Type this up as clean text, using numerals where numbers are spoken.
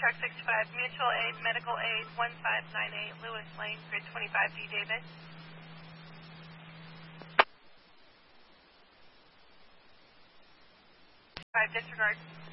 Truck 65, Mutual Aid, Medical Aid, 1598 Lewis Lane, Grid 25D, David. 5 disregard.